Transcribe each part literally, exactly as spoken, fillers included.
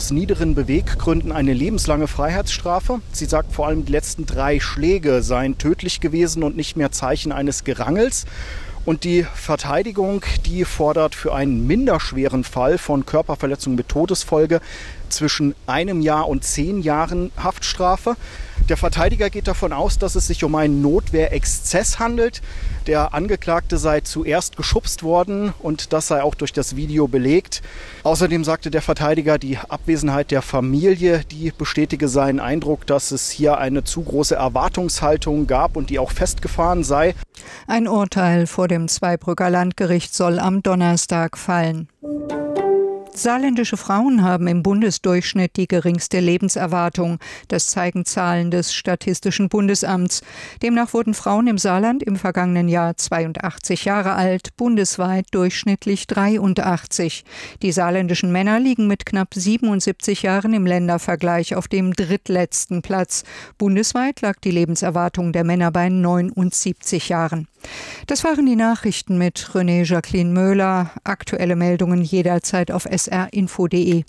aus niederen Beweggründen eine lebenslange Freiheitsstrafe. Sie sagt vor allem, die letzten drei Schläge seien tödlich gewesen und nicht mehr Zeichen eines Gerangels. Und die Verteidigung, die fordert für einen minderschweren Fall von Körperverletzung mit Todesfolge zwischen einem Jahr und zehn Jahren Haftstrafe. Der Verteidiger geht davon aus, dass es sich um einen Notwehrexzess handelt. Der Angeklagte sei zuerst geschubst worden und das sei auch durch das Video belegt. Außerdem sagte der Verteidiger, die Abwesenheit der Familie, die bestätige seinen Eindruck, dass es hier eine zu große Erwartungshaltung gab und die auch festgefahren sei. Ein Urteil vor dem Zweibrücker Landgericht soll am Donnerstag fallen. Saarländische Frauen haben im Bundesdurchschnitt die geringste Lebenserwartung. Das zeigen Zahlen des Statistischen Bundesamts. Demnach wurden Frauen im Saarland im vergangenen Jahr zweiundachtzig Jahre alt, bundesweit durchschnittlich dreiundachtzig. Die saarländischen Männer liegen mit knapp siebenundsiebzig Jahren im Ländervergleich auf dem drittletzten Platz. Bundesweit lag die Lebenserwartung der Männer bei neunundsiebzig Jahren. Das waren die Nachrichten mit René Jacqueline Möhler. Aktuelle Meldungen jederzeit auf s r info punkt d e.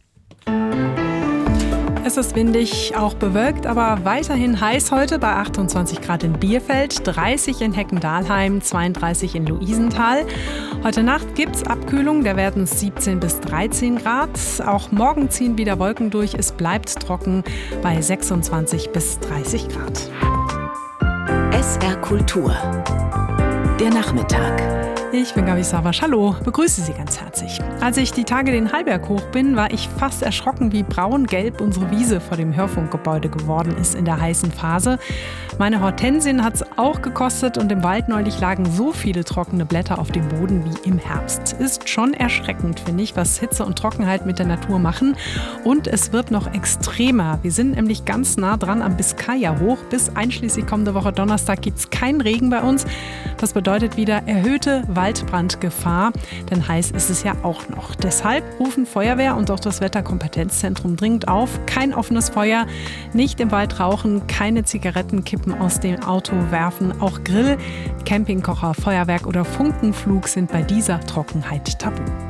Es ist windig, auch bewölkt, aber weiterhin heiß heute bei achtundzwanzig Grad in Bierfeld, dreißig in Heckendalheim, zweiunddreißig in Luisenthal. Heute Nacht gibt's Abkühlung, da werden es siebzehn bis dreizehn Grad. Auch morgen ziehen wieder Wolken durch, es bleibt trocken bei sechsundzwanzig bis dreißig Grad. S R Kultur. Der Nachmittag. Ich bin Gabi Savasch. Hallo, begrüße Sie ganz herzlich. Als ich die Tage den Hallberg hoch bin, war ich fast erschrocken, wie braun-gelb unsere Wiese vor dem Hörfunkgebäude geworden ist in der heißen Phase. Meine Hortensien hat es auch gekostet und im Wald neulich lagen so viele trockene Blätter auf dem Boden wie im Herbst. Ist schon erschreckend, finde ich, was Hitze und Trockenheit mit der Natur machen. Und es wird noch extremer. Wir sind nämlich ganz nah dran am Biskaya-Hoch. Bis einschließlich kommende Woche Donnerstag gibt es keinen Regen bei uns. Das bedeutet wieder erhöhte Waldbrandgefahr, denn heiß ist es ja auch noch. Deshalb rufen Feuerwehr und auch das Wetterkompetenzzentrum dringend auf: kein offenes Feuer, nicht im Wald rauchen, keine Zigarettenkippen aus dem Auto werfen. Auch Grill, Campingkocher, Feuerwerk oder Funkenflug sind bei dieser Trockenheit tabu.